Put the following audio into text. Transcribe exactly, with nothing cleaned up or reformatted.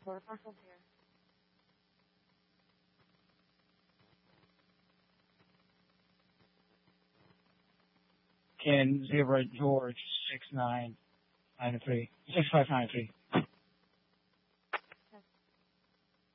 Border Patrol here. Ken Zebra George six nine nine three six five nine three.